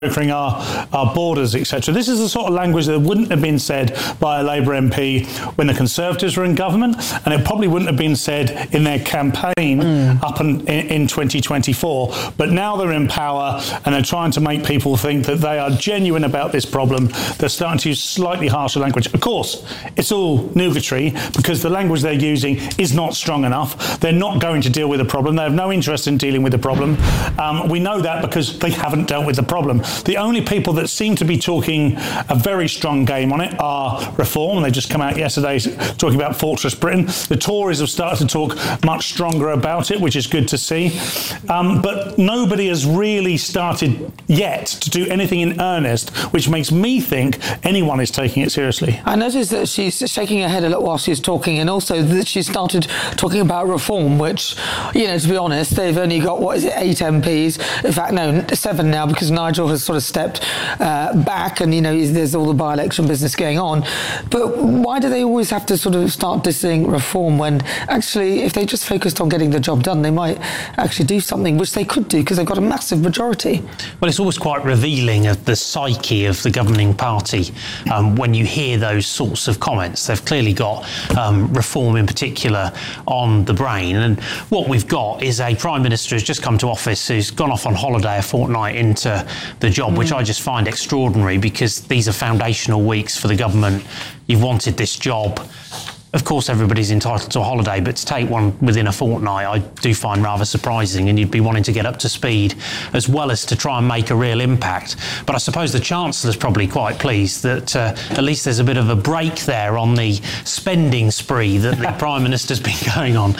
reopening our borders, etc. This is the sort of language that wouldn't have been said by a Labour MP when the Conservatives were in government, and it probably wouldn't have been said in their campaign up in 2024. But now they're in power and they're trying to make people think that they are genuine about this problem. They're starting to use slightly harsher language. Of course, it's all nugatory because the language they're using is not strong enough. They're not going to deal with the problem. They have no interest in dealing with the problem. We know that because they haven't dealt with the problem. The only people that seem to be talking a very strong game on it are Reform. They just come out yesterday talking about Fortress Britain. The Tories have started to talk much stronger about it, which is good to see. But nobody has really started yet to do anything in earnest, which makes me think anyone is taking it seriously. I noticed that she's shaking her head a lot while she's talking, and also that she started talking about Reform, which, you know, to be honest, they've only got, 8 MPs? In fact, no, 7 now, because Nigel has sort of stepped back, and, you know, there's all the by-election business going on. But why do they always have to sort of start dissing Reform when actually, if they just focused on getting the job done, they might actually do something, which they could do because they've got a massive majority? Well, it's always quite revealing of the psyche of the governing party when you hear those sorts of comments. They've clearly got Reform in particular on the brain. And what we've got is a Prime Minister who's just come to office, who's gone off on holiday a fortnight into the job, which I just find extraordinary because these are foundational weeks for the government. You've wanted this job. Of course, everybody's entitled to a holiday, but to take one within a fortnight, I do find rather surprising, and you'd be wanting to get up to speed as well as to try and make a real impact. But I suppose the Chancellor's probably quite pleased that at least there's a bit of a break there on the spending spree that the Prime Minister's been going on.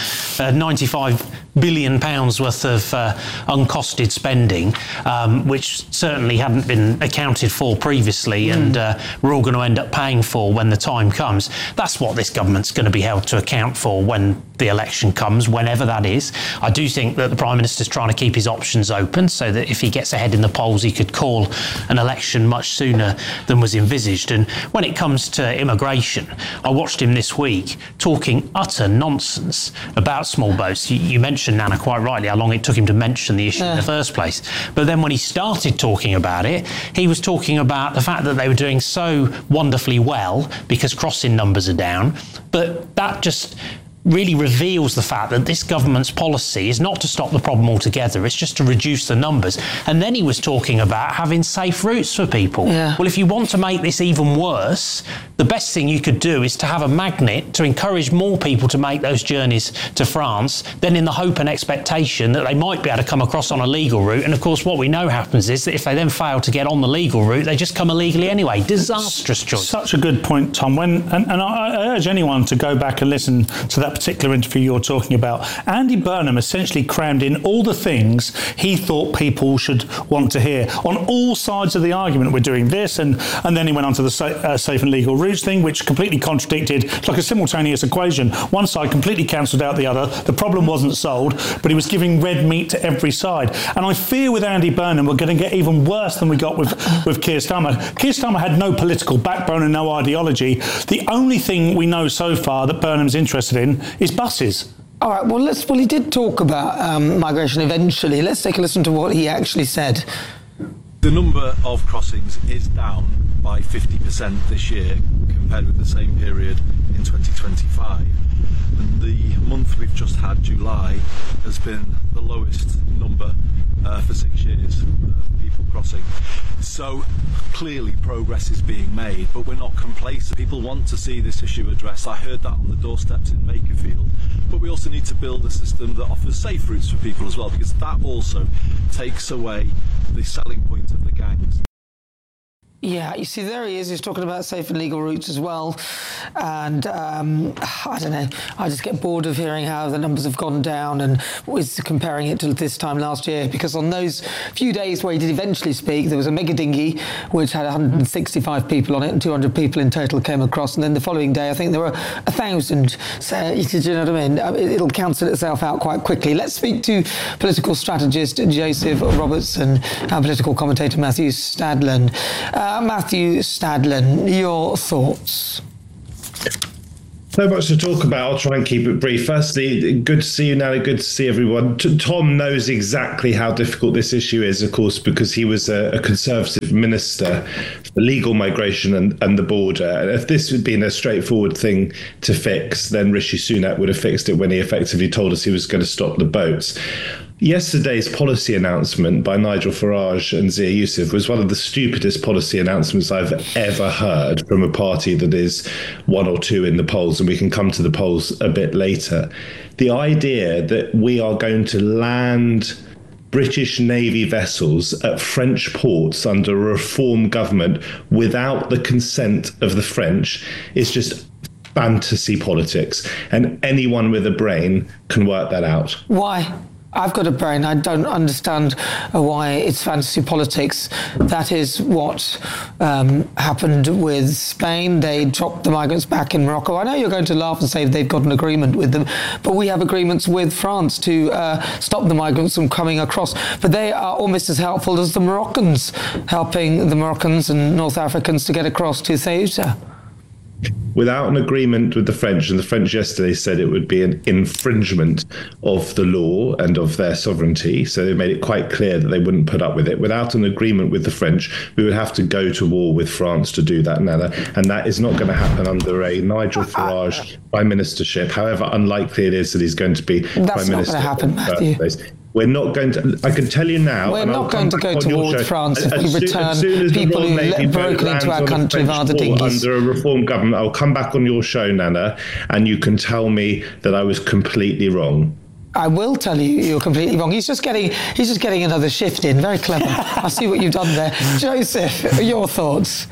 £95 billion worth of uncosted spending, which certainly hadn't been accounted for previously, and we're all going to end up paying for when the time comes. That's what this government's going to be held to account for when the election comes, whenever that is. I do think that the Prime Minister's trying to keep his options open so that if he gets ahead in the polls, he could call an election much sooner than was envisaged. And when it comes to immigration, I watched him this week talking utter nonsense about small boats. You mentioned, Nana, quite rightly, how long it took him to mention the issue in the first place. But then when he started talking about it, he was talking about the fact that they were doing so wonderfully well because crossing numbers are down. But that just really reveals the fact that this government's policy is not to stop the problem altogether, it's just to reduce the numbers. And then he was talking about having safe routes for people. Well, if you want to make this even worse, the best thing you could do is to have a magnet to encourage more people to make those journeys to France, then in the hope and expectation that they might be able to come across on a legal route. And of course, what we know happens is that if they then fail to get on the legal route, they just come illegally anyway. Disastrous choice. Such a good point, Tom. And I urge anyone to go back and listen to that particular interview you're talking about. Andy Burnham essentially crammed in all the things he thought people should want to hear on all sides of the argument. We're doing this, and then he went on to the safe and legal routes thing, which completely contradicted. It's like a simultaneous equation. One side completely cancelled out the other. The problem wasn't solved, but he was giving red meat to every side. And I fear with Andy Burnham we're going to get even worse than we got with Keir Starmer. Keir Starmer had no political backbone and no ideology. The only thing we know so far that Burnham's interested in is buses. All right, well, he did talk about migration eventually. Let's take a listen to what he actually said. The number of crossings is down by 50% this year compared with the same period in 2025. And the month we've just had, July, has been the lowest number for 6 years of people crossing. So clearly progress is being made, but we're not complacent. People want to see this issue addressed. I heard that on the doorsteps in Makerfield. But we also need to build a system that offers safe routes for people as well, because that also takes away the selling point of the gangs. Yeah, you see, there he is. He's talking about safe and legal routes as well. And I don't know. I just get bored of hearing how the numbers have gone down and was comparing it to this time last year. Because on those few days where he did eventually speak, there was a mega dinghy which had 165 people on it and 200 people in total came across. And then the following day, I think there were 1,000. So, you know what I mean? It'll cancel itself out quite quickly. Let's speak to political strategist Joseph Robertson and political commentator Matthew Stadlen. Matthew Stadlen, your thoughts? So much to talk about. I'll try and keep it brief. Firstly, good to see you, Nana. Good to see everyone. Tom knows exactly how difficult this issue is, of course, because he was a Conservative minister for legal migration and the border. And if this had been a straightforward thing to fix, then Rishi Sunak would have fixed it when he effectively told us he was going to stop the boats. Yesterday's policy announcement by Nigel Farage and Zia Youssef was one of the stupidest policy announcements I've ever heard from a party that is 1 or 2 in the polls, and we can come to the polls a bit later. The idea that we are going to land British Navy vessels at French ports under a reform government without the consent of the French is just fantasy politics, and anyone with a brain can work that out. Why? I've got a brain. I don't understand why it's fantasy politics. That is what happened with Spain. They dropped the migrants back in Morocco. I know you're going to laugh and say they've got an agreement with them, but we have agreements with France to stop the migrants from coming across. But they are almost as helpful as the Moroccans, helping the Moroccans and North Africans to get across to Ceuta. Without an agreement with the French, and the French yesterday said it would be an infringement of the law and of their sovereignty, so they made it quite clear that they wouldn't put up with it. Without an agreement with the French, we would have to go to war with France to do that, Nana, and that is not going to happen under a Nigel Farage prime ministership, however unlikely it is that he's going to be prime minister. That's not going to happen, Matthew. We're not going to, I can tell you now. We're not going to go to war with France if we return people who broken into our country via the dinghies. Under a reform government, I'll come back on your show, Nana, and you can tell me that I was completely wrong. I will tell you you're completely wrong. He's just getting another shift in. Very clever. I see what you've done there. Joseph, your thoughts?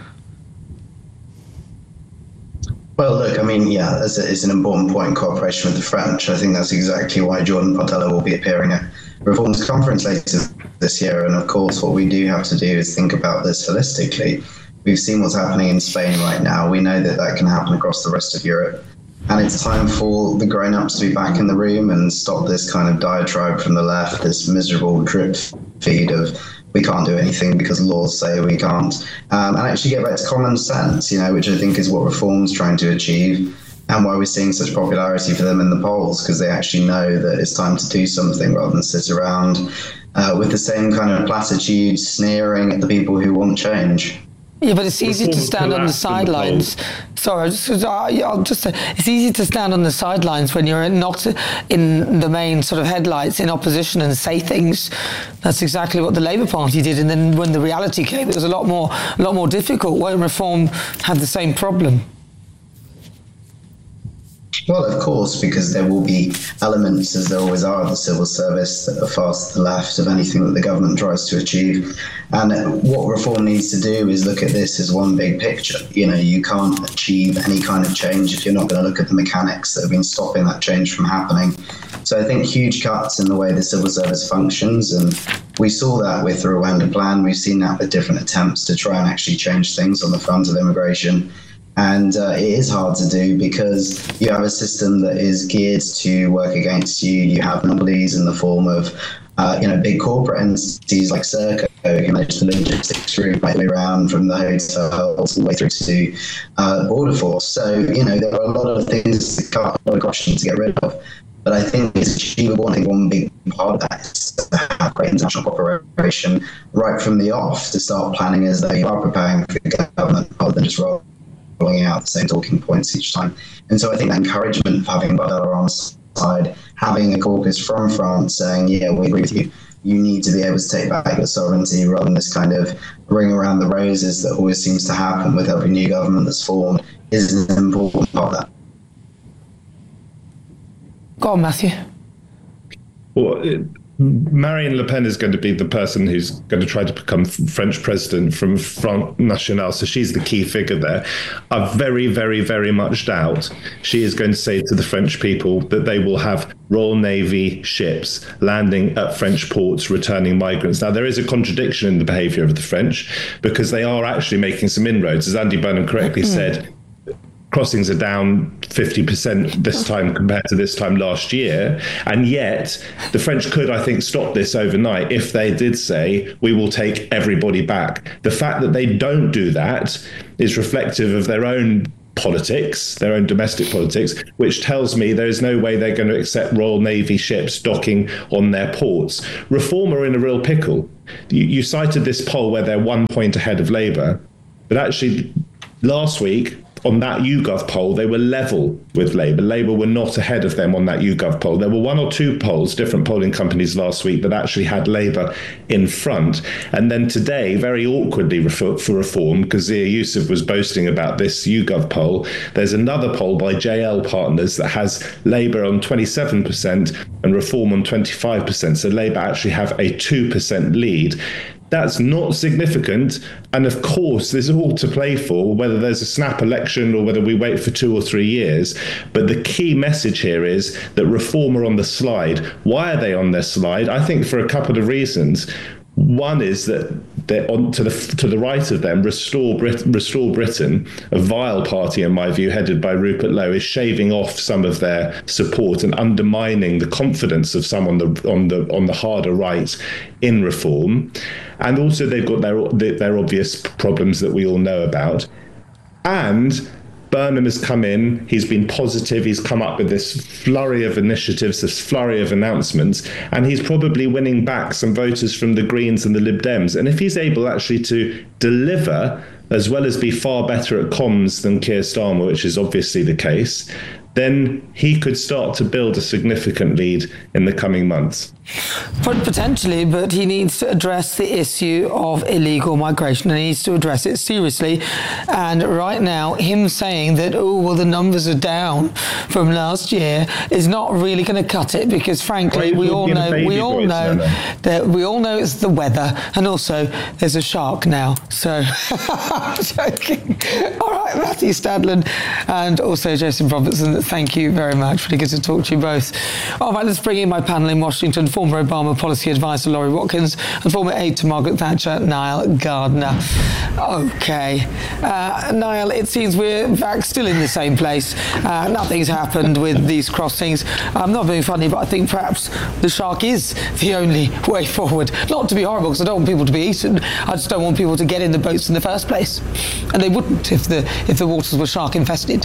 Well, look, I mean, yeah, it's an important point in cooperation with the French. I think that's exactly why Jordan Bardella will be appearing at Reforms Conference later this year. And of course, what we do have to do is think about this holistically. We've seen what's happening in Spain right now. We know that that can happen across the rest of Europe. And it's time for the grown-ups to be back in the room and stop this kind of diatribe from the left, this miserable drip feed of we can't do anything because laws say we can't, and actually get back to common sense, which I think is what Reform's trying to achieve, and why we're seeing such popularity for them in the polls, because they actually know that it's time to do something rather than sit around with the same kind of platitudes, sneering at the people who want change. Yeah, but it's easy to stand on the sidelines. Sorry, I'll just say, it's easy to stand on the sidelines when you're not in the main sort of headlights in opposition and say things. That's exactly what the Labour Party did. And then when the reality came, it was a lot more difficult. Won't Reform have the same problem? Well, of course, because there will be elements, as there always are, of the civil service that are far to the left of anything that the government tries to achieve. And what Reform needs to do is look at this as one big picture. You can't achieve any kind of change if you're not going to look at the mechanics that have been stopping that change from happening. So I think huge cuts in the way the civil service functions, and we saw that with the Rwanda plan. We've seen that with different attempts to try and actually change things on the front of immigration. And it is hard to do because you have a system that is geared to work against you. You have monopolies in the form of, big corporate entities like Serco, who can manage the logistics route right the way around from the hotels all the way through to Border Force. So, there are a lot of things that can't a lot of questions to get rid of. But I think it's achievable. I think one big part of that is to have great international cooperation right from the off, to start planning as though you are preparing for the government rather than just rolling out the same talking points each time. And so I think that encouragement of having Bardella on the side, having a caucus from France saying, yeah, we agree with you, you need to be able to take back your sovereignty rather than this kind of ring around the roses that always seems to happen with every new government that's formed, is an important part of that. Go on, Matthew. Well, Marine Le Pen is going to be the person who's going to try to become French president from Front National, so she's the key figure there. I very, very, very much doubt she is going to say to the French people that they will have Royal Navy ships landing at French ports returning migrants. Now, there is a contradiction in the behaviour of the French, because they are actually making some inroads. As Andy Burnham correctly said, crossings are down 50% this time compared to this time last year. And yet the French could, I think, stop this overnight if they did say, we will take everybody back. The fact that they don't do that is reflective of their own politics, their own domestic politics, which tells me there is no way they're going to accept Royal Navy ships docking on their ports. Reform are in a real pickle. You cited this poll where they're 1 point ahead of Labour, but actually last week on that YouGov poll, they were level with Labour. Labour were not ahead of them on that YouGov poll. There were one or two polls, different polling companies last week, that actually had Labour in front. And then today, very awkwardly for Reform, because Zia Youssef was boasting about this YouGov poll, there's another poll by JL Partners that has Labour on 27% and Reform on 25%. So Labour actually have a 2% lead. That's not significant. And of course, there's all to play for, whether there's a snap election or whether we wait for 2 or 3 years. But the key message here is that Reform are on the slide. Why are they on their slide? I think for a couple of reasons. One is that they're on to the right of them, Restore Britain, a vile party in my view, headed by Rupert Lowe, is shaving off some of their support and undermining the confidence of some on the harder right in Reform. And also they've got their obvious problems that we all know about. And Burnham has come in, he's been positive, he's come up with this flurry of initiatives, this flurry of announcements, and he's probably winning back some voters from the Greens and the Lib Dems. And if he's able actually to deliver, as well as be far better at comms than Keir Starmer, which is obviously the case, then he could start to build a significant lead in the coming months. Potentially, but he needs to address the issue of illegal migration, and he needs to address it seriously. And right now, him saying that, the numbers are down from last year is not really going to cut it, because frankly, we all know it's the weather, and also there's a shark now. So, I'm joking. All right, Matthew Stadlen and also Joseph Robertson, thank you very much. Really good to talk to you both. All right, let's bring in my panel in Washington. Former Obama policy advisor Laurie Watkins and former aide to Margaret Thatcher, Niall Gardner. Okay. Niall, it seems we're back still in the same place. Nothing's happened with these crossings. I'm not being funny, but I think perhaps the shark is the only way forward. Not to be horrible, because I don't want people to be eaten. I just don't want people to get in the boats in the first place. And they wouldn't if the waters were shark infested.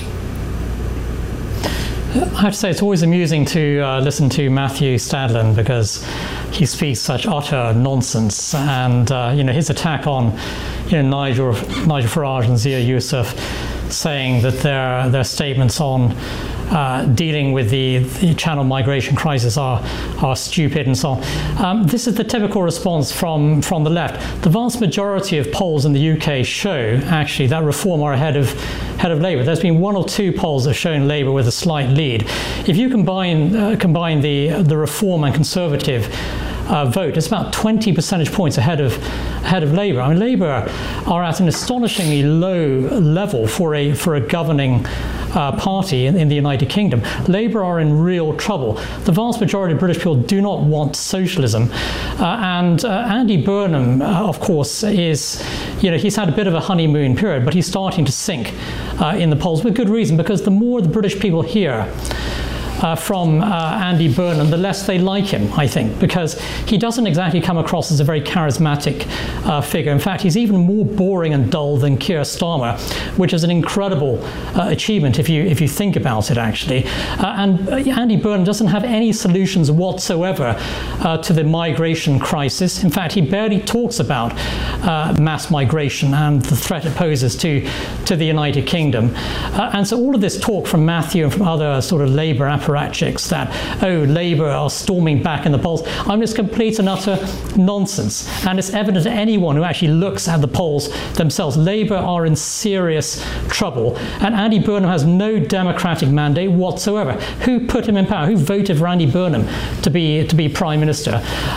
I have to say, it's always amusing to listen to Matthew Stadlen, because he speaks such utter nonsense. And his attack on Nigel Farage and Zia Youssef, saying that their statements on dealing with the Channel migration crisis are stupid and so on. This is the typical response from the left. The vast majority of polls in the UK show actually that Reform are ahead of Labour. There's been 1 or 2 polls that have shown Labour with a slight lead. If you combine the Reform and Conservative vote, it's about 20 percentage points ahead of Labour. I mean, Labour are at an astonishingly low level for a governing party in the United Kingdom. Labour are in real trouble. The vast majority of British people do not want socialism, and Andy Burnham, of course, is he's had a bit of a honeymoon period, but he's starting to sink in the polls with good reason, because the more the British people hear from Andy Burnham, the less they like him, I think, because he doesn't exactly come across as a very charismatic figure. In fact, he's even more boring and dull than Keir Starmer, which is an incredible achievement if you think about it, actually. And Andy Burnham doesn't have any solutions whatsoever to the migration crisis. In fact, he barely talks about mass migration and the threat it poses to the United Kingdom. And so all of this talk from Matthew and from other sort of Labour apparatchiks that, Labour are storming back in the polls, just complete and utter nonsense. And it's evident to anyone who actually looks at the polls themselves. Labour are in serious trouble, and Andy Burnham has no democratic mandate whatsoever. Who put him in power? Who voted for Andy Burnham to be Prime Minister?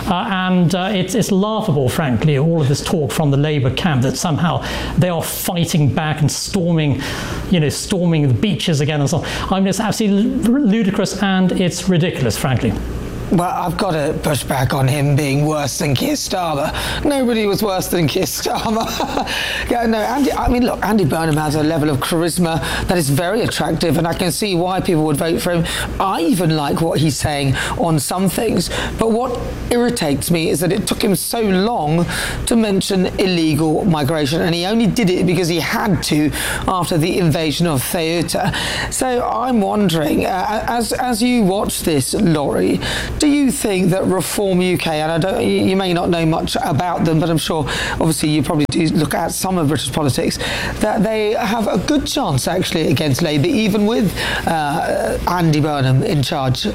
It's laughable, frankly, all of this talk from the Labour camp that somehow they are fighting back and storming the beaches again and so on. It's absolutely ludicrous, and it's ridiculous, frankly. Well, I've got to push back on him being worse than Keir Starmer. Nobody was worse than Keir Starmer. Andy Burnham has a level of charisma that is very attractive, and I can see why people would vote for him. I even like what he's saying on some things, but what irritates me is that it took him so long to mention illegal migration, and he only did it because he had to after the invasion of Ceuta. So I'm wondering, as you watch this, Laurie, do you think that Reform UK, and you may not know much about them, but I'm sure obviously you probably do look at some of British politics, that they have a good chance actually against Labour, even with Andy Burnham in charge?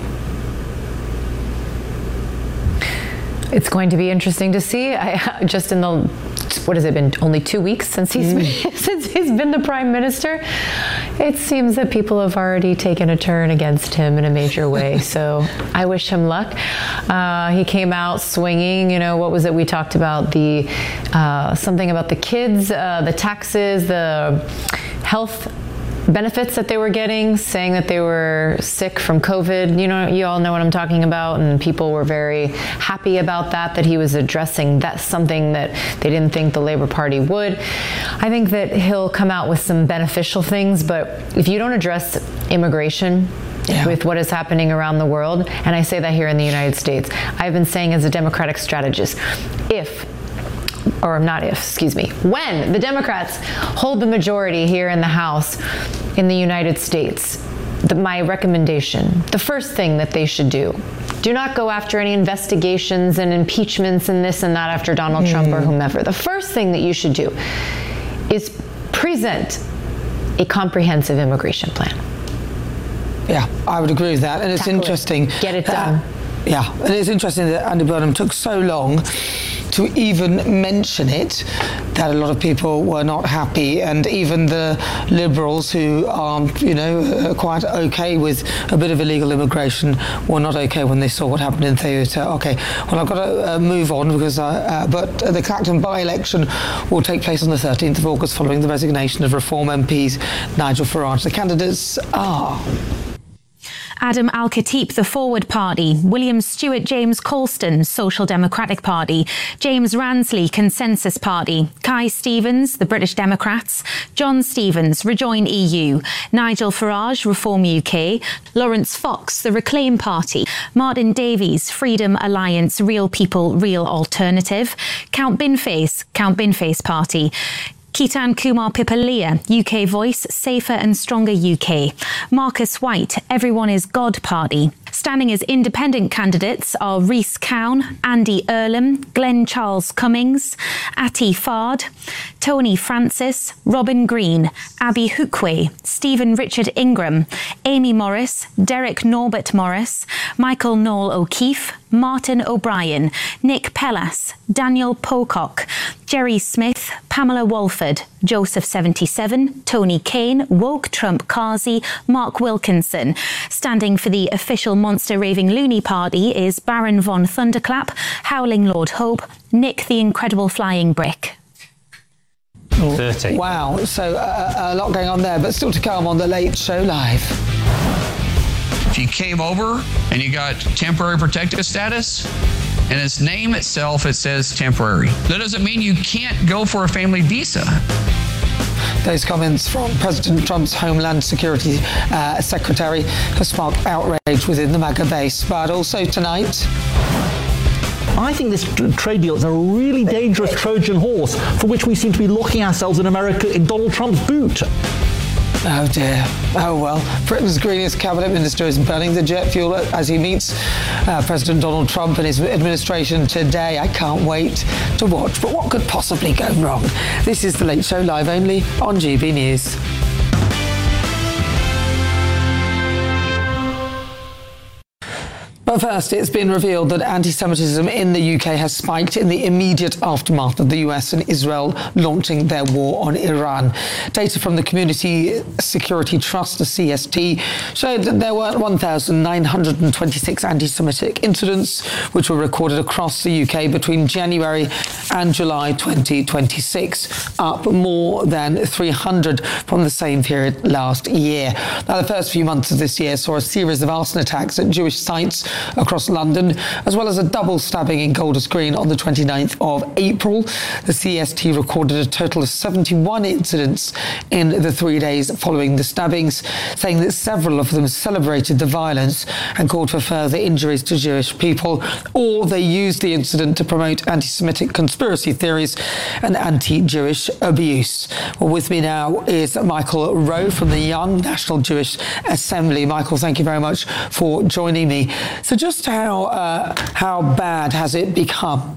It's going to be interesting to see. Just in the, what has it been, only 2 weeks since he's been the Prime Minister? It seems that people have already taken a turn against him in a major way. So I wish him luck. He came out swinging, what was it we talked about? The something about the kids, the taxes, the health benefits that they were getting, saying that they were sick from COVID. You all know what I'm talking about, and people were very happy about that he was addressing that's something that they didn't think the Labour Party would. I think that he'll come out with some beneficial things, but if you don't address immigration with what is happening around the world, and I say that here in the United States, I've been saying as a Democratic strategist, when the Democrats hold the majority here in the House in the United States, my recommendation, the first thing that they should do not go after any investigations and impeachments and this and that after Donald Trump or whomever. The first thing that you should do is present a comprehensive immigration plan. Yeah, I would agree with that. And it's interesting. Get it done. And it's interesting that Andy Burnham took so long to even mention it, that a lot of people were not happy, and even the Liberals who are, quite okay with a bit of illegal immigration were not okay when they saw what happened in Ceuta. Okay, well, I've got to move on because, but the Clacton by-election will take place on the 13th of August following the resignation of Reform MPs Nigel Farage. The candidates are Adam Al-Khatib, the Forward Party; William Stewart James Colston, Social Democratic Party; James Ransley, Consensus Party; Kai Stevens, the British Democrats; John Stevens, Rejoin EU; Nigel Farage, Reform UK; Lawrence Fox, the Reclaim Party; Martin Davies, Freedom Alliance, Real People, Real Alternative; Count Binface Party; Ketan Kumar Pipalia, UK Voice, Safer and Stronger UK; Marcus White, Everyone is God Party. Standing as independent candidates are Rhys Cowan, Andy Earlham, Glenn Charles Cummings, Ati Fard, Tony Francis, Robin Green, Abby Hookwe, Stephen Richard Ingram, Amy Morris, Derek Norbert Morris, Michael Noel O'Keefe, Martin O'Brien, Nick Pellas, Daniel Pocock, Jerry Smith, Pamela Walford, Joseph 77, Tony Kane, Woke Trump Kazi, Mark Wilkinson. Standing for the official Monster Raving Loony Party is Baron von Thunderclap, Howling Lord Hope, Nick the Incredible Flying Brick. 30. Wow, so a lot going on there, but still to come on The Late Show Live. If you came over and you got temporary protected status, in its name itself it says temporary. That doesn't mean you can't go for a family visa. Those comments from President Trump's Homeland Security Secretary have sparked outrage within the MAGA base. But also tonight, I think this trade deal is a really dangerous Trojan horse for which we seem to be locking ourselves in America in Donald Trump's boot. Oh dear. Oh well. Britain's greenest cabinet minister is burning the jet fuel as he meets President Donald Trump and his administration today. I can't wait to watch. But what could possibly go wrong? This is The Late Show Live only on GB News. But first, it's been revealed that anti-Semitism in the UK has spiked in the immediate aftermath of the US and Israel launching their war on Iran. Data from the Community Security Trust, the CST, showed that there were 1,926 anti-Semitic incidents which were recorded across the UK between January and July 2026, up more than 300 from the same period last year. Now, the first few months of this year saw a series of arson attacks at Jewish sites across London, as well as a double stabbing in Golders Green on the 29th of April. The CST recorded a total of 71 incidents in the 3 days following the stabbings, saying that several of them celebrated the violence and called for further injuries to Jewish people, or they used the incident to promote anti-Semitic conspiracy theories and anti-Jewish abuse. Well, with me now is Michael Rowe from the Young National Jewish Assembly. Michael, thank you very much for joining me. So just how bad has it become?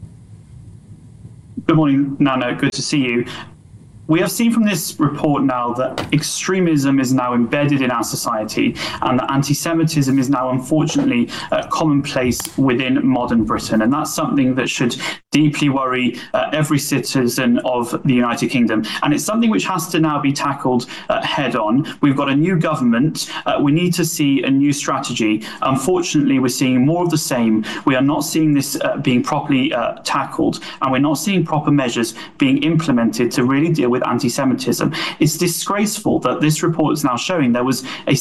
Good morning, Nano. Good to see you. We have seen from this report now that extremism is now embedded in our society, and that anti-Semitism is now unfortunately commonplace within modern Britain. And that's something that should deeply worry every citizen of the United Kingdom. And it's something which has to now be tackled head on. We've got a new government. We need to see a new strategy. Unfortunately, we're seeing more of the same. We are not seeing this being properly tackled, and we're not seeing proper measures being implemented to really deal with anti-Semitism. It's disgraceful that this report is now showing there was a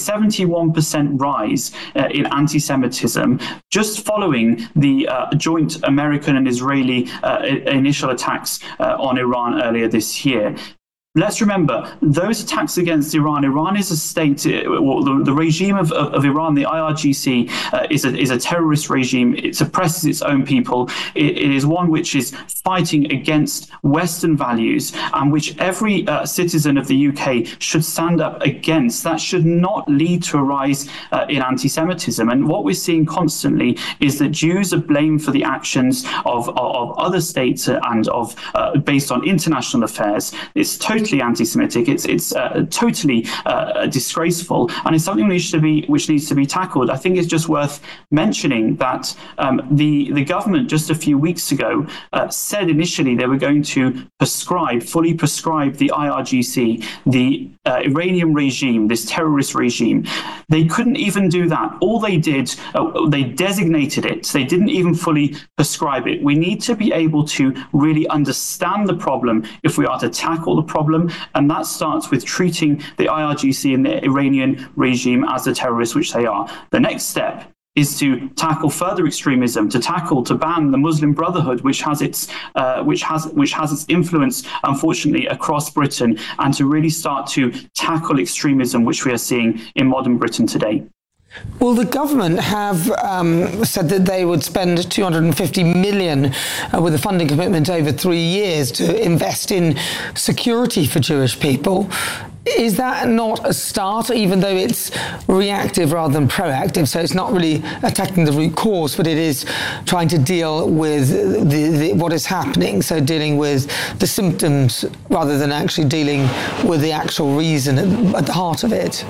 71% rise in anti-Semitism just following the joint American and Israeli initial attacks on Iran earlier this year. Let's remember, those attacks against Iran is a state, the regime of Iran, the IRGC, is a terrorist regime. It suppresses its own people. It is one which is fighting against Western values, and which every citizen of the UK should stand up against. That should not lead to a rise in anti-Semitism. And what we're seeing constantly is that Jews are blamed for the actions of other states and of based on international affairs. It's totally anti-Semitic. It's totally disgraceful, and it's something which needs to be tackled. I think it's just worth mentioning that the government just a few weeks ago said initially they were going to fully prescribe the IRGC, the Iranian regime, this terrorist regime. They couldn't even do that. All they did, they designated it. They didn't even fully prescribe it. We need to be able to really understand the problem if we are to tackle the problem, and that starts with treating the IRGC and the Iranian regime as the terrorists which they are. The next step is to tackle further extremism, to ban the Muslim Brotherhood, which has its influence, unfortunately, across Britain, and to really start to tackle extremism, which we are seeing in modern Britain today. Well, the government have said that they would spend 250 million with a funding commitment over 3 years to invest in security for Jewish people. Is that not a start, even though it's reactive rather than proactive? So it's not really attacking the root cause, but it is trying to deal with what is happening. So dealing with the symptoms rather than actually dealing with the actual reason at the heart of it.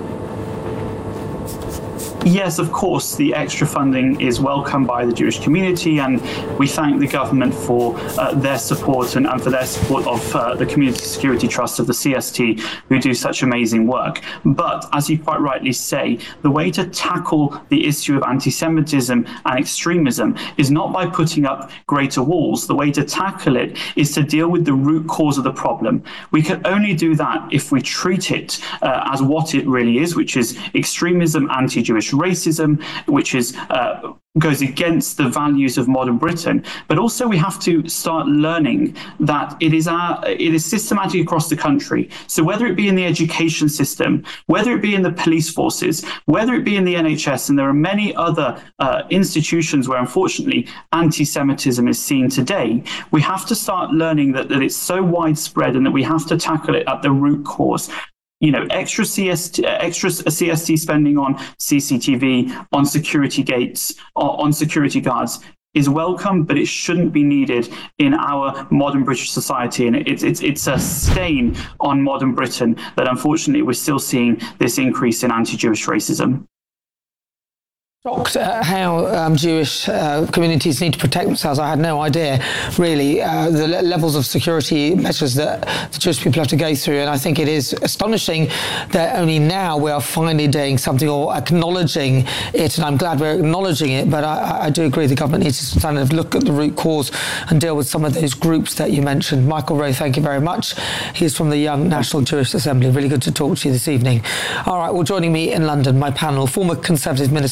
Yes, of course, the extra funding is welcomed by the Jewish community, and we thank the government for their support and for their support of the Community Security Trust of the CST, who do such amazing work. But as you quite rightly say, the way to tackle the issue of anti-Semitism and extremism is not by putting up greater walls. The way to tackle it is to deal with the root cause of the problem. We can only do that if we treat it as what it really is, which is extremism, anti-Jewish racism, which is goes against the values of modern Britain. But also we have to start learning that it is systematic across the country. So whether it be in the education system, whether it be in the police forces, whether it be in the NHS, and there are many other institutions where unfortunately anti-Semitism is seen today, we have to start learning that it's so widespread and that we have to tackle it at the root cause. You know, extra CST spending on CCTV, on security gates, on security guards is welcome, but it shouldn't be needed in our modern British society. And it's a stain on modern Britain that unfortunately we're still seeing this increase in anti-Jewish racism. Shocked at how Jewish communities need to protect themselves. I had no idea, really, the levels of security measures that the Jewish people have to go through. And I think it is astonishing that only now we are finally doing something or acknowledging it. And I'm glad we're acknowledging it. But I do agree the government needs to kind of look at the root cause and deal with some of those groups that you mentioned. Michael Rowe, thank you very much. He's from the Young National Jewish Assembly. Really good to talk to you this evening. All right, well, joining me in London, my panel, former Conservative Minister Tom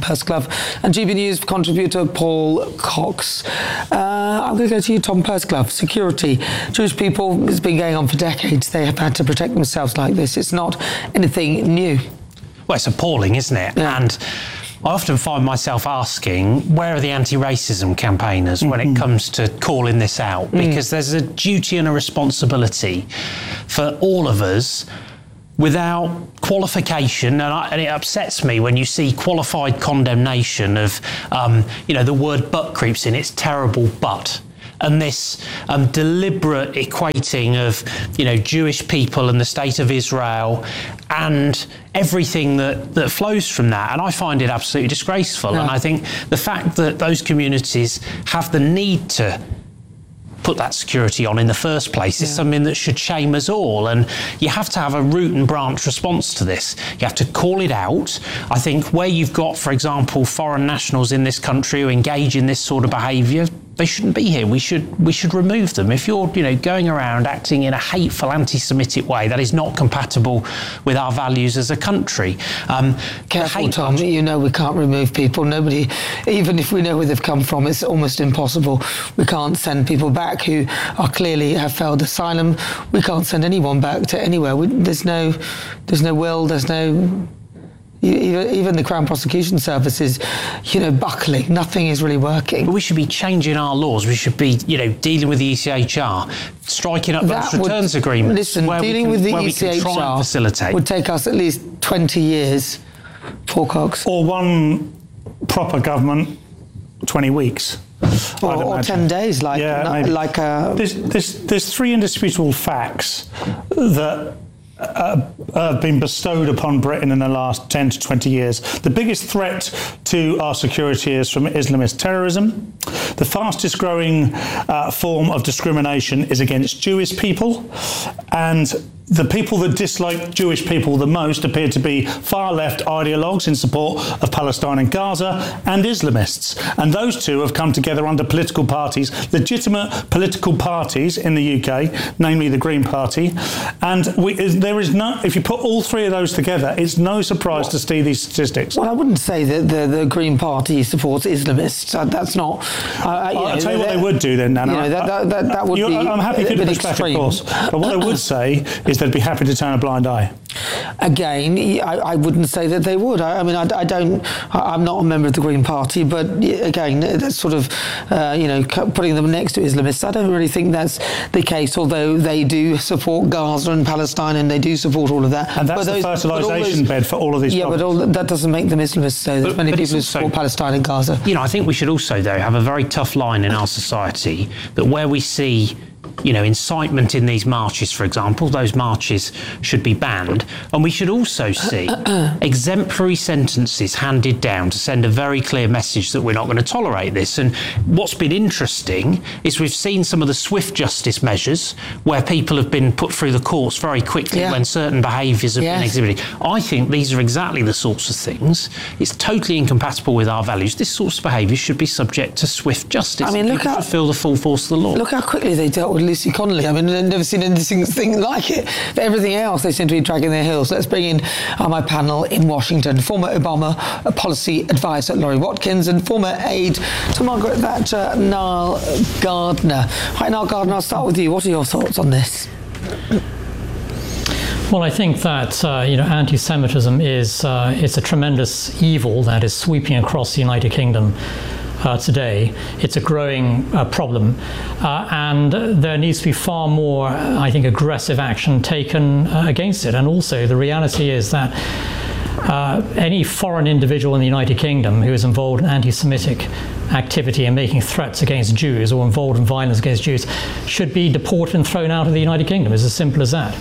Pursglove, and GB News contributor Paul Cox. I'm going to go to you, Tom Pursglove. Security. Jewish people, it's been going on for decades. They have had to protect themselves like this. It's not anything new. Well, it's appalling, isn't it? Yeah. And I often find myself asking, where are the anti-racism campaigners when it comes to calling this out? Because there's a duty and a responsibility for all of us without qualification, and it upsets me when you see qualified condemnation of, the word "but" creeps in. It's terrible, but. And this deliberate equating of, Jewish people and the state of Israel and everything that flows from that. And I find it absolutely disgraceful. Yeah. And I think the fact that those communities have the need to put that security on in the first place is something that should shame us all. And you have to have a root and branch response to this. You have to call it out. I think where you've got, for example, foreign nationals in this country who engage in this sort of behaviour, they shouldn't be here. We should remove them. If you're, going around acting in a hateful, anti-Semitic way, that is not compatible with our values as a country. Careful, Tom. We can't remove people. Nobody, even if we know where they've come from, it's almost impossible. We can't send people back who are clearly have failed asylum. We can't send anyone back to anywhere. There's no will. There's no. Even the Crown Prosecution Service is, buckling. Nothing is really working. But we should be changing our laws. We should be, dealing with the ECHR, striking up those returns agreements. Listen, dealing with the ECHR would take us at least 20 years. Paul Cox. Or one proper government, 20 weeks. Or 10 days, There's three indisputable facts that have been bestowed upon Britain in the last 10 to 20 years. The biggest threat to our security is from Islamist terrorism. The fastest growing form of discrimination is against Jewish people. And the people that dislike Jewish people the most appear to be far-left ideologues in support of Palestine and Gaza and Islamists. And those two have come together under political parties, legitimate political parties in the UK, namely the Green Party. And there is no, if you put all three of those together, it's no surprise to see these statistics. Well, I wouldn't say that the Green Party supports Islamists. That's not... I'll tell you what they would do then, Nana. That would be I'm happy for you to push back, of course. But what I would say is they'd be happy to turn a blind eye. Again, I wouldn't say that they would. I'm not a member of the Green Party, but again, that's sort of, putting them next to Islamists. I don't really think that's the case, although they do support Gaza and Palestine and they do support all of that. And that's the fertilisation bed for all of these problems. But that doesn't make them Islamists, though. There's many people who support Palestine and Gaza. I think we should also, though, have a very tough line in our society that where we see incitement in these marches, for example, those marches should be banned. And we should also see exemplary sentences handed down to send a very clear message that we're not going to tolerate this. And what's been interesting is we've seen some of the swift justice measures where people have been put through the courts very quickly when certain behaviours have been exhibited. I think these are exactly the sorts of things. It's totally incompatible with our values. This sort of behaviour should be subject to swift justice. Look how feel the full force of the law. Look how quickly they dealt with Lucy Connolly. I've never seen anything like it. But everything else, they seem to be dragging their heels. Let's bring in on my panel in Washington, former Obama policy advisor Laurie Watkins and former aide to Margaret Thatcher, Niall Gardner. Hi, Niall Gardner, I'll start with you. What are your thoughts on this? Well, I think that anti-Semitism is it's a tremendous evil that is sweeping across the United Kingdom today. It's a growing problem, and there needs to be far more, I think, aggressive action taken against it. And also, the reality is that any foreign individual in the United Kingdom who is involved in anti-Semitic activity and making threats against Jews or involved in violence against Jews should be deported and thrown out of the United Kingdom. It's as simple as that.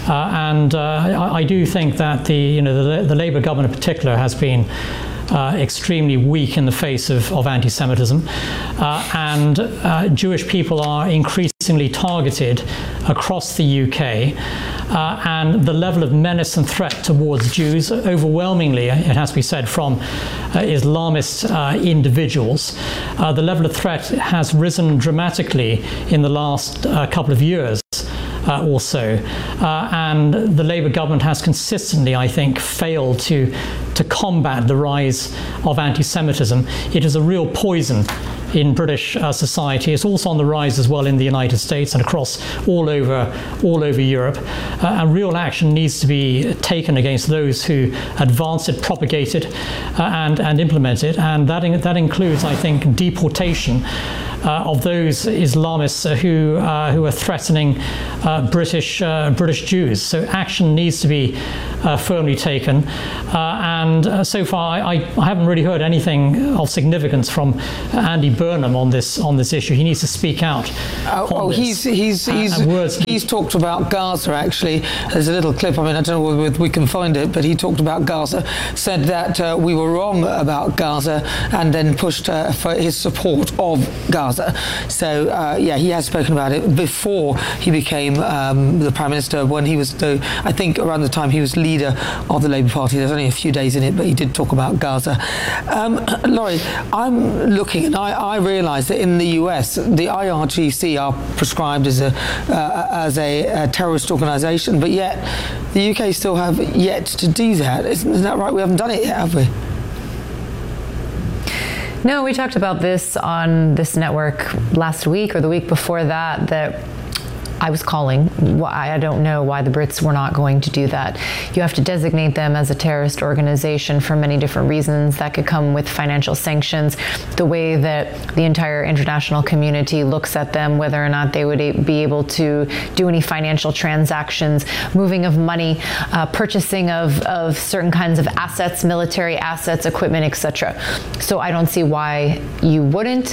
I do think that the Labour government in particular has been extremely weak in the face of anti-Semitism, and Jewish people are increasingly targeted across the UK, and the level of menace and threat towards Jews, overwhelmingly, it has to be said, from Islamist individuals. The level of threat has risen dramatically in the last couple of years. also. And the Labour government has consistently, I think, failed to combat the rise of anti-Semitism. It is a real poison in British society. It's also on the rise as well in the United States and across all over Europe. And real action needs to be taken against those who advance it, propagate it, and implement it. And that includes, I think, deportation of those Islamists who are threatening British Jews. So action needs to be firmly taken. And so far, I haven't really heard anything of significance from Andy Burnham on this issue. He needs to speak out. He's talked about Gaza, actually. There's a little clip. I mean, I don't know whether we can find it, but he talked about Gaza, said that we were wrong about Gaza, and then pushed for his support of Gaza. So he has spoken about it before he became the Prime Minister, when he was, I think around the time he was leader of the Labour Party. There's only a few days in it, but he did talk about Gaza. Laurie, I'm looking, and I realise that in the US, the IRGC are prescribed as a terrorist organisation, but yet the UK still have yet to do that. Isn't that right? We haven't done it yet, have we? No, we talked about this on this network last week or the week before that I was calling. I don't know why the Brits were not going to do that. You have to designate them as a terrorist organization for many different reasons. That could come with financial sanctions, the way that the entire international community looks at them, whether or not they would be able to do any financial transactions, moving of money, purchasing of certain kinds of assets, military assets, equipment, etc. So I don't see why you wouldn't.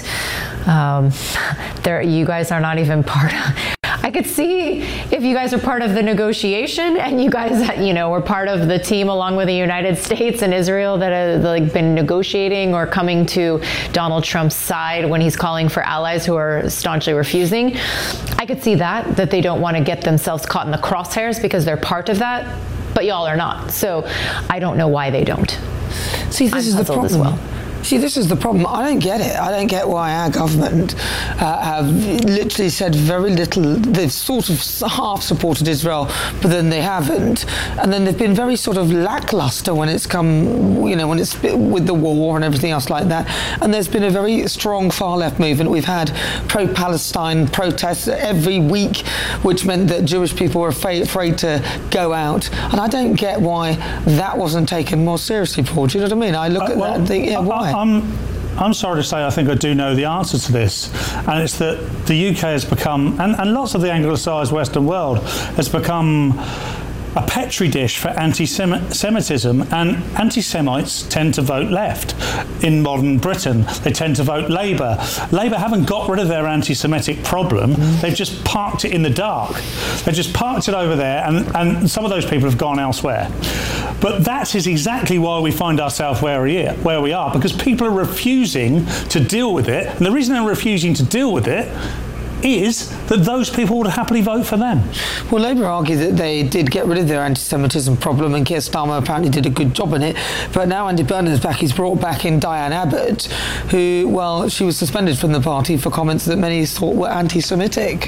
You guys are not even part of... I could see if you guys are part of the negotiation and you guys, were part of the team along with the United States and Israel that have been negotiating or coming to Donald Trump's side when he's calling for allies who are staunchly refusing. I could see that they don't want to get themselves caught in the crosshairs because they're part of that, but y'all are not. So I don't know why they don't. See, this is the problem as well. See, this is the problem. I don't get it. I don't get why our government have literally said very little. They've sort of half supported Israel, but then they haven't. And then they've been very sort of lackluster when it's come, when it's with the war and everything else like that. And there's been a very strong far-left movement. We've had pro-Palestine protests every week, which meant that Jewish people were afraid to go out. And I don't get why that wasn't taken more seriously, Paul. Do you know what I mean? I look at that and think, why? I'm sorry to say I think I do know the answer to this, and it's that the UK has become, and lots of the anglicised Western world has become a petri dish for anti-Semitism, and anti-Semites tend to vote left in modern Britain. They tend to vote Labour. Labour haven't got rid of their anti-Semitic problem. They've just parked it in the dark. They've just parked it over there, and some of those people have gone elsewhere. But that is exactly why we find ourselves where we are, because people are refusing to deal with it. And the reason they're refusing to deal with it is that those people would happily vote for them. Well, Labour argue that they did get rid of their anti-Semitism problem, and Keir Starmer apparently did a good job in it. But now Andy Burnham's back. He's brought back in Diane Abbott, who, she was suspended from the party for comments that many thought were anti-Semitic.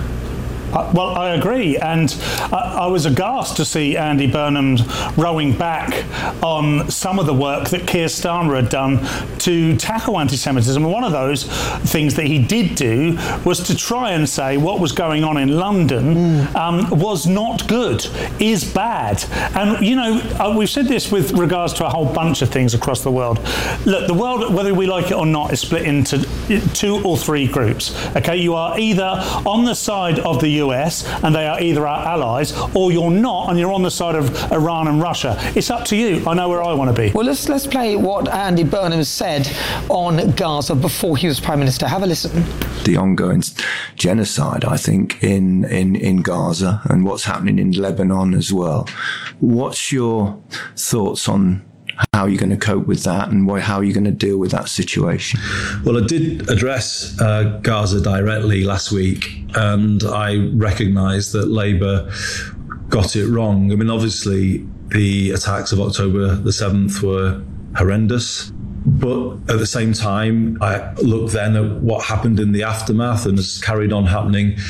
Well, I agree, and I was aghast to see Andy Burnham rowing back on some of the work that Keir Starmer had done to tackle anti-Semitism. And one of those things that he did do was to try and say what was going on in London was not good, is bad. And, we've said this with regards to a whole bunch of things across the world. Look, the world, whether we like it or not, is split into 2 or 3 groups. Okay, you are either on the side of the US, and they are either our allies, or you're not, and you're on the side of Iran and Russia. It's up to you. I know where I want to be. Well, let's play what Andy Burnham said on Gaza before he was Prime Minister. Have a listen. The ongoing genocide, I think, in Gaza, and what's happening in Lebanon as well. What's your thoughts on how you're going to cope with that, and how you're going to deal with that situation? Well, I did address Gaza directly last week, and I recognise that Labour got it wrong. I mean, obviously, the attacks of October the 7th were horrendous. But at the same time, I looked then at what happened in the aftermath and has carried on happening.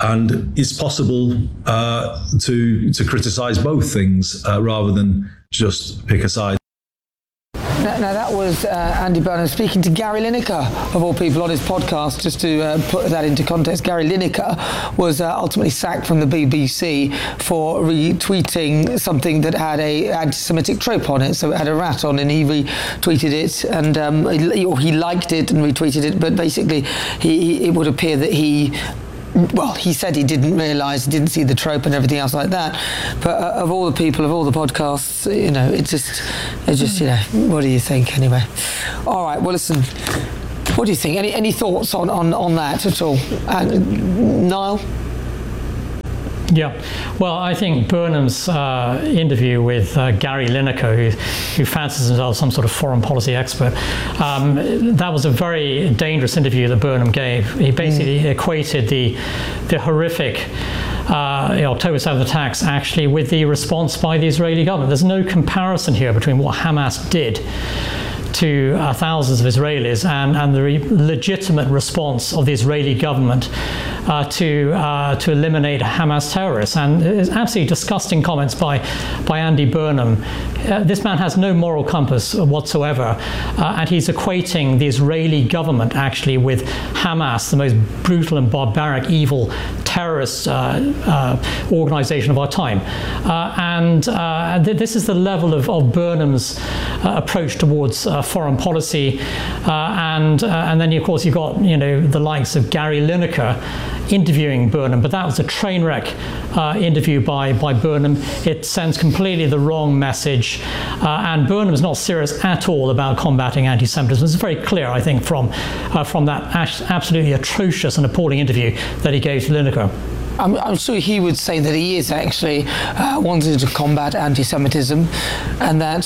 And it's possible to criticise both things rather than just pick a side. Now that was Andy Burnham speaking to Gary Lineker, of all people, on his podcast. Just to put that into context, Gary Lineker was ultimately sacked from the BBC for retweeting something that had a anti-Semitic trope on it. So it had a rat on, and he retweeted it, and he liked it and retweeted it. But basically, it would appear that he said he didn't realise, he didn't see the trope and everything else like that. But of all the people, of all the podcasts, it's just, what do you think anyway? All right, well, listen, what do you think? Any thoughts on that at all? Niall? Yeah, well, I think Burnham's interview with Gary Lineker, who fancies himself some sort of foreign policy expert, that was a very dangerous interview that Burnham gave. He basically equated the horrific October 7th attacks actually with the response by the Israeli government. There's no comparison here between what Hamas did to thousands of Israelis and the legitimate response of the Israeli government to eliminate Hamas terrorists. And it's absolutely disgusting comments by Andy Burnham. This man has no moral compass whatsoever, and he's equating the Israeli government actually with Hamas, the most brutal and barbaric, evil terrorist organization of our time. This is the level of Burnham's approach towards foreign policy, and then of course you've got the likes of Gary Lineker interviewing Burnham, but that was a train wreck interview by Burnham. It sends completely the wrong message, and Burnham is not serious at all about combating anti-Semitism. It's very clear, I think, from that absolutely atrocious and appalling interview that he gave to Lineker. I'm sure he would say that he is actually wanting to combat anti-Semitism, and that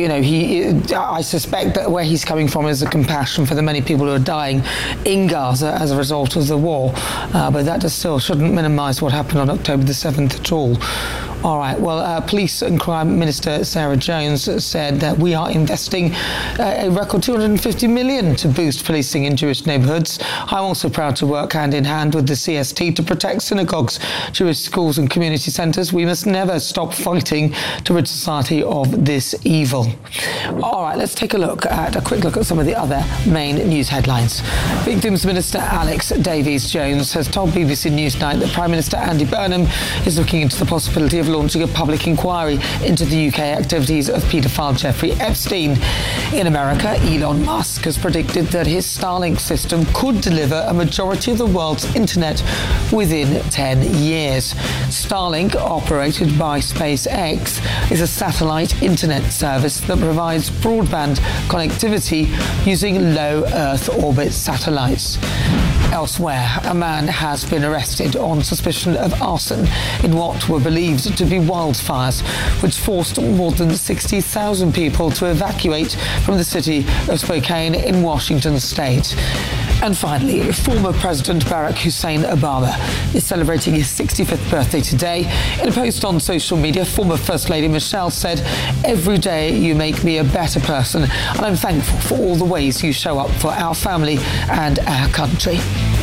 I suspect that where he's coming from is a compassion for the many people who are dying in Gaza as a result of the war. But that just still shouldn't minimise what happened on October the 7th at all. All right, well, Police and Crime Minister Sarah Jones said that we are investing a record $250 million to boost policing in Jewish neighbourhoods. I'm also proud to work hand in hand with the CST to protect synagogues, Jewish schools and community centres. We must never stop fighting to rid society of this evil. All right, let's take a quick look at some of the other main news headlines. Victims Minister Alex Davies-Jones has told BBC Newsnight that Prime Minister Andy Burnham is looking into the possibility of launching a public inquiry into the UK activities of paedophile Jeffrey Epstein. In America, Elon Musk has predicted that his Starlink system could deliver a majority of the world's internet within 10 years. Starlink, operated by SpaceX, is a satellite internet service that provides broadband connectivity using low Earth orbit satellites. Elsewhere, a man has been arrested on suspicion of arson in what were believed to be wildfires, which forced more than 60,000 people to evacuate from the city of Spokane in Washington state. And finally, former President Barack Hussein Obama is celebrating his 65th birthday today. In a post on social media, former First Lady Michelle said, "Every day you make me a better person, and I'm thankful for all the ways you show up for our family and our country."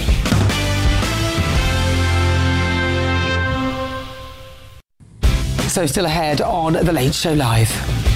So still ahead on The Late Show Live.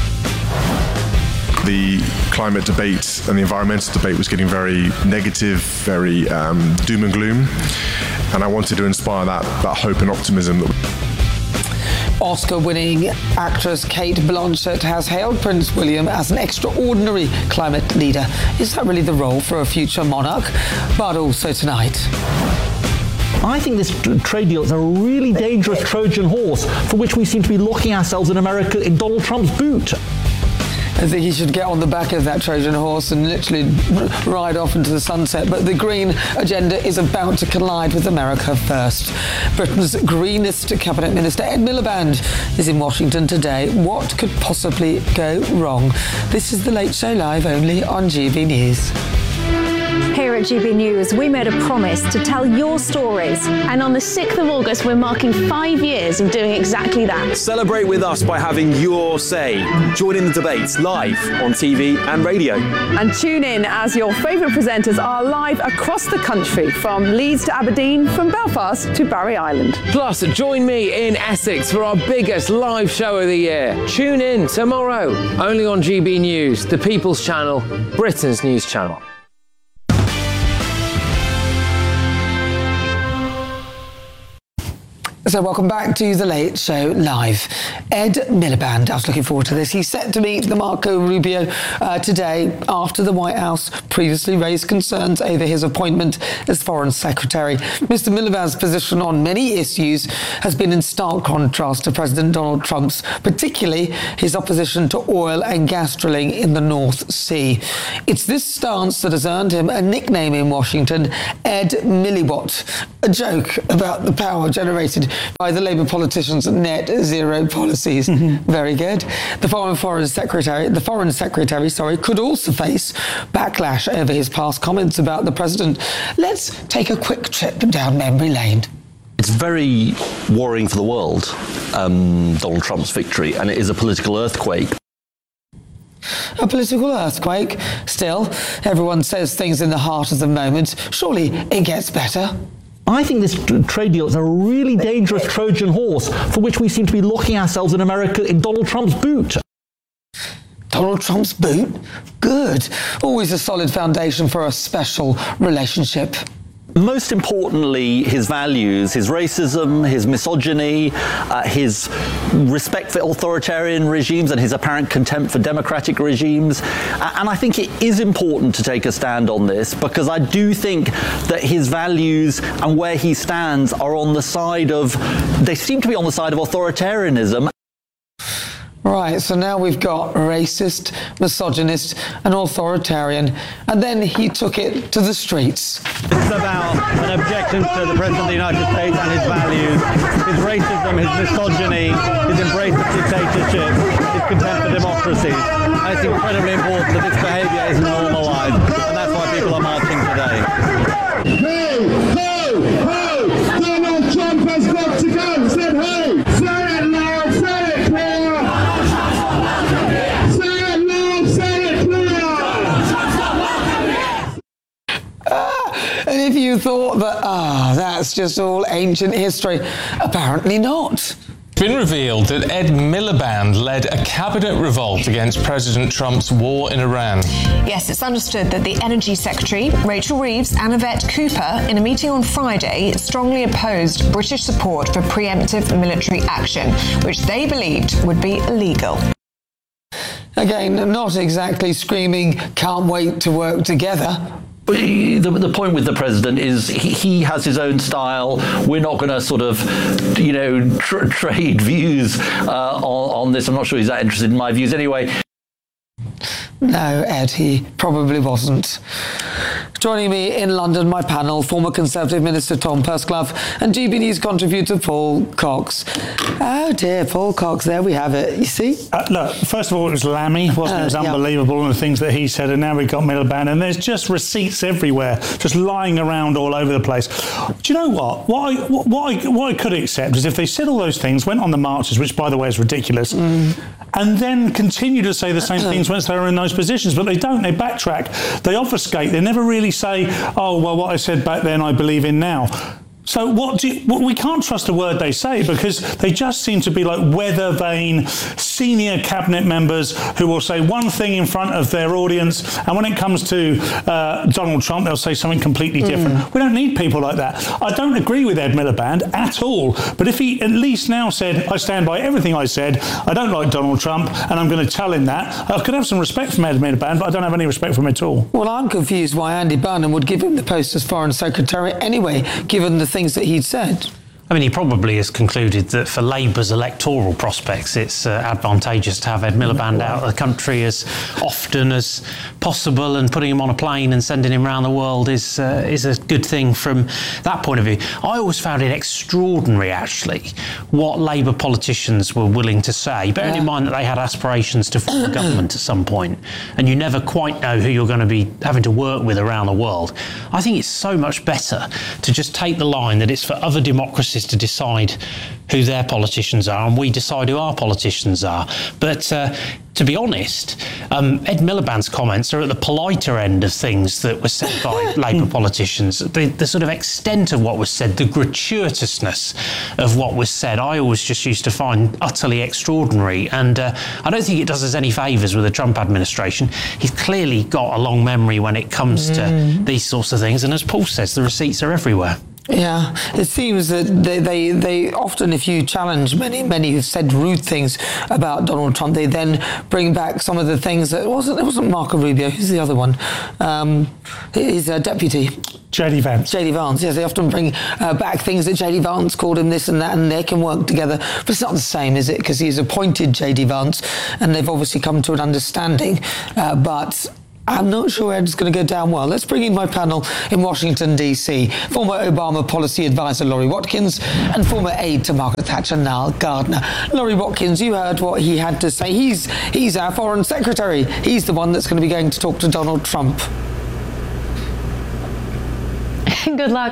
The climate debate and the environmental debate was getting very negative, very doom and gloom, and I wanted to inspire that hope and optimism. Oscar-winning actress Cate Blanchett has hailed Prince William as an extraordinary climate leader. Is that really the role for a future monarch? But also tonight. I think this trade deal is a really dangerous Trojan horse for which we seem to be locking ourselves in America in Donald Trump's boot. I think he should get on the back of that Trojan horse and literally ride off into the sunset. But the Green agenda is about to collide with America First. Britain's greenest cabinet minister, Ed Miliband, is in Washington today. What could possibly go wrong? This is The Late Show Live, only on GB News. Here at GB News, we made a promise to tell your stories. And on the 6th of August, we're marking 5 years of doing exactly that. Celebrate with us by having your say. Join in the debates live on TV and radio. And tune in as your favourite presenters are live across the country, from Leeds to Aberdeen, from Belfast to Barry Island. Plus, join me in Essex for our biggest live show of the year. Tune in tomorrow, only on GB News, the People's Channel, Britain's news channel. So welcome back to The Late Show Live. Ed Miliband, I was looking forward to this. He's set to meet Marco Rubio today after the White House previously raised concerns over his appointment as Foreign Secretary. Mr. Miliband's position on many issues has been in stark contrast to President Donald Trump's, particularly his opposition to oil and gas drilling in the North Sea. It's this stance that has earned him a nickname in Washington, Ed Milibot, a joke about the power generated by the Labour politicians' net zero policies. Very good. The foreign secretary, could also face backlash over his past comments about the president. Let's take a quick trip down memory lane. It's very worrying for the world, Donald Trump's victory, and it is a political earthquake. A political earthquake? Still, everyone says things in the heart of the moment. Surely it gets better. I think this trade deal is a really dangerous Trojan horse for which we seem to be locking ourselves in America in Donald Trump's boot. Donald Trump's boot? Good. Always a solid foundation for a special relationship. Most importantly, his values, his racism, his misogyny, his respect for authoritarian regimes and his apparent contempt for democratic regimes. And I think it is important to take a stand on this, because I do think that his values and where he stands are on the side of, they seem to be on the side of authoritarianism. Right, so now we've got racist, misogynist and authoritarian, and then he took it to the streets. This is about an objection to the President of the United States and his values, his racism, his misogyny, his embrace of dictatorship, his contempt for democracies. And it's incredibly important that this behaviour is normalised, and that's why people are marching today. Hey, ho, ho! Donald Trump has got to go! Said hey! Say it loud, say it clear! And if you thought that, that's just all ancient history, apparently not. It's been revealed that Ed Miliband led a cabinet revolt against President Trump's war in Iran. Yes, it's understood that the Energy Secretary, Rachel Reeves, and Yvette Cooper, in a meeting on Friday, strongly opposed British support for preemptive military action, which they believed would be illegal. Again, not exactly screaming, can't wait to work together. The point with the president is he has his own style. We're not going to sort of, trade views on this. I'm not sure he's that interested in my views anyway. No, Ed, he probably wasn't. Joining me in London, my panel, former Conservative Minister Tom Pursglove and GB News contributor Paul Cox. Oh dear, Paul Cox, there we have it. You see? Look, first of all, it was Lammy, wasn't it? It was unbelievable, and the things that he said, and now we've got Miliband, and there's just receipts everywhere, just lying around all over the place. Do you know what? What I could accept is if they said all those things, went on the marches, which, by the way, is ridiculous, and then continue to say the same things once they're in those positions, but they don't. They backtrack. They obfuscate. They never really say, oh, well, what I said back then I believe in now. So we can't trust a word they say, because they just seem to be like weather vane senior cabinet members who will say one thing in front of their audience, and when it comes to Donald Trump, they'll say something completely different. We don't need people like that. I don't agree with Ed Miliband at all, but if he at least now said, I stand by everything I said, I don't like Donald Trump, and I'm going to tell him that, I could have some respect from Ed Miliband, but I don't have any respect for him at all. Well, I'm confused why Andy Burnham would give him the post as Foreign Secretary anyway, given the things that he'd said. I mean, he probably has concluded that for Labour's electoral prospects, it's advantageous to have Ed Miliband out of the country as often as possible, and putting him on a plane and sending him around the world is a good thing from that point of view. I always found it extraordinary, actually, what Labour politicians were willing to say, bearing in mind that they had aspirations to form a government at some point, and you never quite know who you're going to be having to work with around the world. I think it's so much better to just take the line that it's for other democracies to decide who their politicians are, and we decide who our politicians are. But to be honest, Ed Miliband's comments are at the politer end of things that were said by Labour politicians. The sort of extent of what was said, the gratuitousness of what was said, I always just used to find utterly extraordinary. And I don't think it does us any favours with the Trump administration. He's clearly got a long memory when it comes to these sorts of things. And as Paul says, the receipts are everywhere. Yeah, it seems that they often, if you challenge many who've said rude things about Donald Trump, they then bring back some of the things that it wasn't Marco Rubio. Who's the other one? His deputy. J.D. Vance. J.D. Vance, yes. They often bring back things that J.D. Vance called him this and that, and they can work together. But it's not the same, is it? Because he's appointed J.D. Vance, and they've obviously come to an understanding. But I'm not sure Ed's going to go down well. Let's bring in my panel in Washington, D.C. Former Obama policy advisor Laurie Watkins and former aide to Margaret Thatcher, Niall Gardner. Laurie Watkins, you heard what he had to say. He's our foreign secretary. He's the one that's going to be going to talk to Donald Trump. Good luck.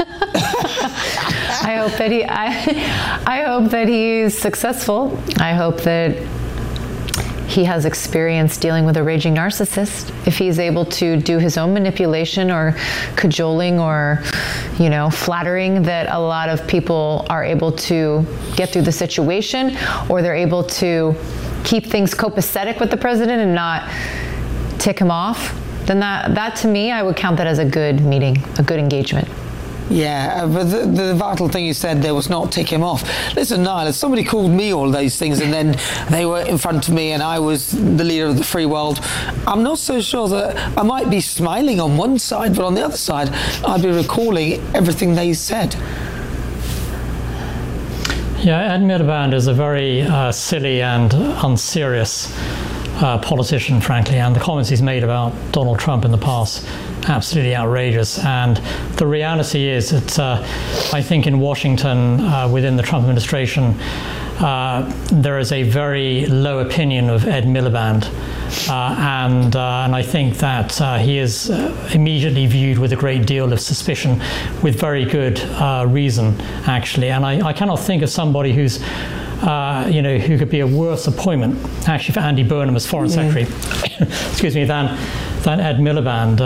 I hope that he's successful. I hope that he has experience dealing with a raging narcissist. If he's able to do his own manipulation or cajoling or, flattering, that a lot of people are able to get through the situation, or they're able to keep things copacetic with the president and not tick him off, then that to me, I would count that as a good meeting, a good engagement. Yeah, but the vital thing you said there was not tick him off. Listen, Niall, if somebody called me all those things and then they were in front of me and I was the leader of the free world, I'm not so sure that I might be smiling on one side, but on the other side, I'd be recalling everything they said. Yeah, Ed Miliband is a very silly and unserious politician, frankly, and the comments he's made about Donald Trump in the past, absolutely outrageous. And the reality is that I think in Washington, within the Trump administration, there is a very low opinion of Ed Miliband, and I think that he is immediately viewed with a great deal of suspicion, with very good reason, actually. And I cannot think of somebody who's who could be a worse appointment, actually, for Andy Burnham as Foreign Secretary, excuse me, than Ed Miliband.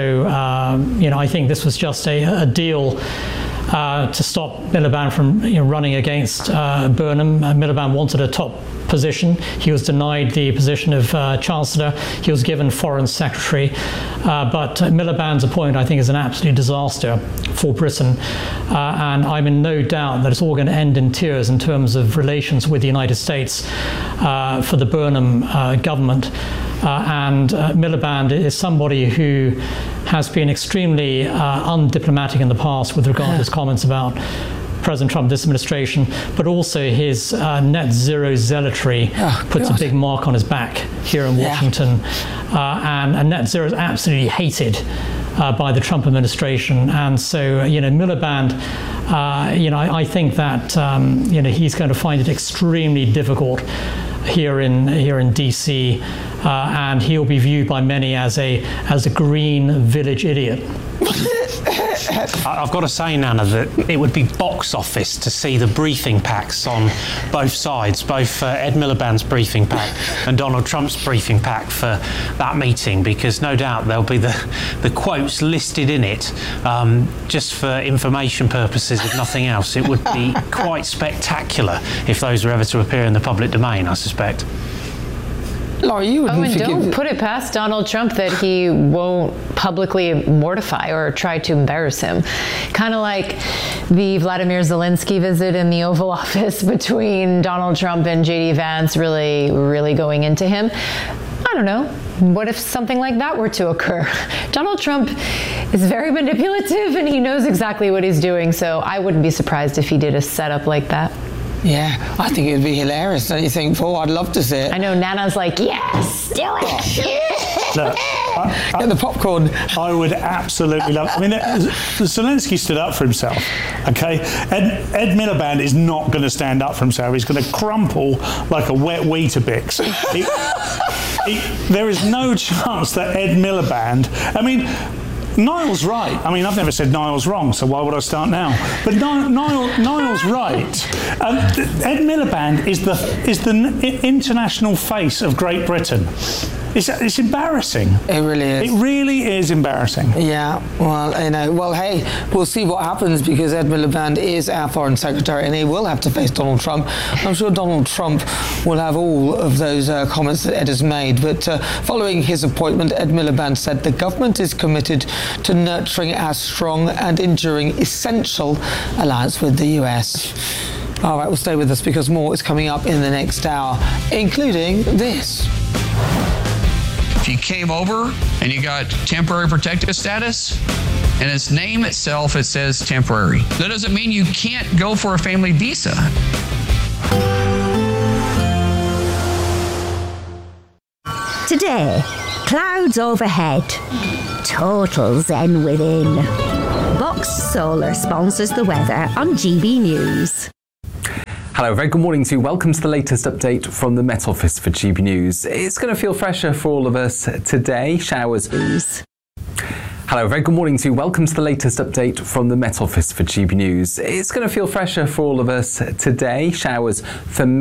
I think this was just a deal to stop Miliband from running against Burnham. Miliband wanted a top position. He was denied the position of Chancellor. He was given Foreign Secretary. But Miliband's appointment, I think, is an absolute disaster for Britain. And I'm in no doubt that it's all going to end in tears in terms of relations with the United States for the Burnham government. And Miliband is somebody who has been extremely undiplomatic in the past with regard to his comments about President Trump, this administration, but also his net zero zealotry puts a big mark on his back here in Washington. And net zero is absolutely hated by the Trump administration. And so, Miliband, I think that, he's going to find it extremely difficult here in DC, and he'll be viewed by many as a green village idiot. I've got to say, Nana, that it would be box office to see the briefing packs on both sides, both Ed Miliband's briefing pack and Donald Trump's briefing pack for that meeting, because no doubt there'll be the quotes listed in it just for information purposes, if nothing else. It would be quite spectacular if those were ever to appear in the public domain, I suspect. Laurie, you wouldn't and don't put it past Donald Trump that he won't publicly mortify or try to embarrass him. Kind of like the Vladimir Zelensky visit in the Oval Office between Donald Trump and J.D. Vance really going into him. I don't know. What if something like that were to occur? Donald Trump is very manipulative and he knows exactly what he's doing, so I wouldn't be surprised if he did a setup like that. Yeah, I think it would be hilarious, don't you think, Paul? I'd love to see it. I know Nana's like, yes, do it. Look, get the popcorn. I would absolutely love. I mean, Zelensky stood up for himself. Okay, Ed Miliband is not going to stand up for himself. He's going to crumple like a wet Weetabix. There is no chance that Ed Miliband. I mean, Niall's right. I mean, I've never said Niall's wrong, so why would I start now? But Niall's right. Ed Miliband is the international face of Great Britain. It's embarrassing. It really is. It really is embarrassing. Yeah, well, you know, well, hey, we'll see what happens because Ed Miliband is our foreign secretary and he will have to face Donald Trump. I'm sure Donald Trump will have all of those comments that Ed has made. But following his appointment, Ed Miliband said the government is committed to nurturing our strong and enduring essential alliance with the US. All right, well, stay with us because more is coming up in the next hour, including this. If you came over and you got temporary protective status, and its name itself, it says temporary. That doesn't mean you can't go for a family visa. Today, clouds overhead, total zen within. Box Solar sponsors the weather on GB News. Hello, very good morning to you. Welcome to the latest update from the Met Office for GB News. It's going to feel fresher for all of us today. Showers. Hello, very good morning to you. Welcome to the latest update from the Met Office for GB News. It's going to feel fresher for all of us today. Showers for